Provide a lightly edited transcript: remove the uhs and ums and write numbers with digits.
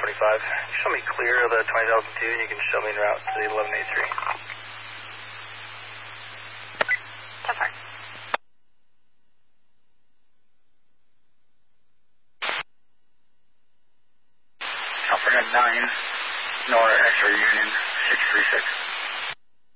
Show me clear of the 20,002 and you can show me en route to the 1183. 10-4. California 9, NOR X-ray Union 636.